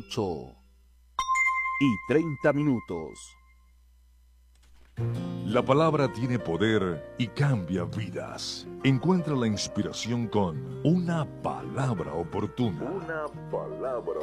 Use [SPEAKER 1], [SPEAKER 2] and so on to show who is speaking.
[SPEAKER 1] 8:30.
[SPEAKER 2] La palabra tiene poder y cambia vidas. Encuentra la inspiración con una palabra oportuna.